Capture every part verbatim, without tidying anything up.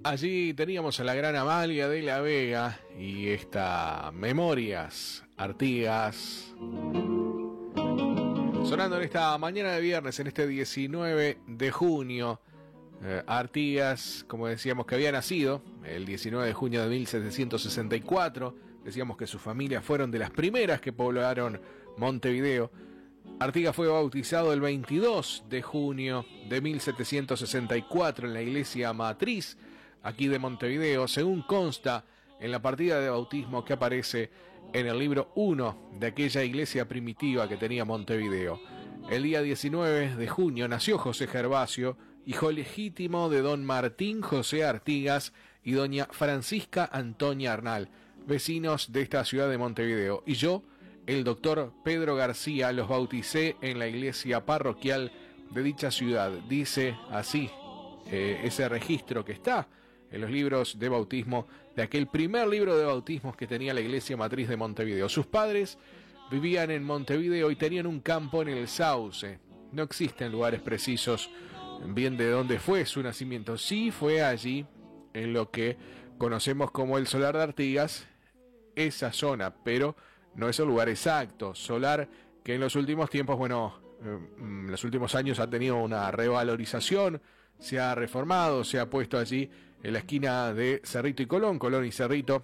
Allí teníamos a la gran Amalia de la Vega y esta Memorias Artigas sonando en esta mañana de viernes, en este diecinueve de junio. eh, Artigas, como decíamos, que había nacido el diecinueve de junio de mil setecientos sesenta y cuatro. Decíamos que sus familias fueron de las primeras que poblaron Montevideo. Artigas fue bautizado el veintidós de junio de mil setecientos sesenta y cuatro en la iglesia matriz aquí de Montevideo, según consta en la partida de bautismo que aparece en el libro uno de aquella iglesia primitiva que tenía Montevideo. El día diecinueve de junio nació José Gervasio, hijo legítimo de don Martín José Artigas y doña Francisca Antonia Arnal, vecinos de esta ciudad de Montevideo. Y yo, el doctor Pedro García, los bauticé en la iglesia parroquial de dicha ciudad. Dice así eh, ese registro que está en los libros de bautismo de aquel primer libro de bautismos que tenía la iglesia matriz de Montevideo. Sus padres vivían en Montevideo y tenían un campo en el Sauce. No existen lugares precisos bien de dónde fue su nacimiento. Sí fue allí, en lo que conocemos como el Solar de Artigas, esa zona, pero no es el lugar exacto. Solar que en los últimos tiempos, bueno, en los últimos años ha tenido una revalorización, se ha reformado, se ha puesto allí en la esquina de Cerrito y Colón, Colón y Cerrito.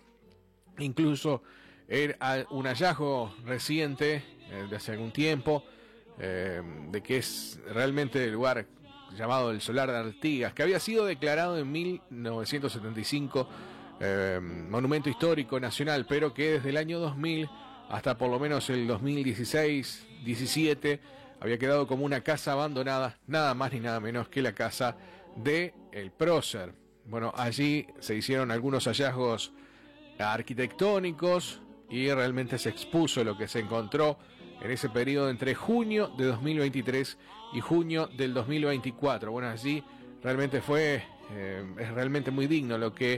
Incluso era un hallazgo reciente, eh, de hace algún tiempo, eh, de que es realmente el lugar llamado el Solar de Artigas, que había sido declarado en mil novecientos setenta y cinco eh, Monumento Histórico Nacional, pero que desde el año dos mil hasta por lo menos el dos mil dieciséis diecisiete había quedado como una casa abandonada, nada más ni nada menos que la casa de el prócer. Bueno, allí se hicieron algunos hallazgos arquitectónicos y realmente se expuso lo que se encontró en ese periodo entre junio de dos mil veintitrés y junio del dos mil veinticuatro. Bueno, allí realmente fue, eh, es realmente muy digno lo que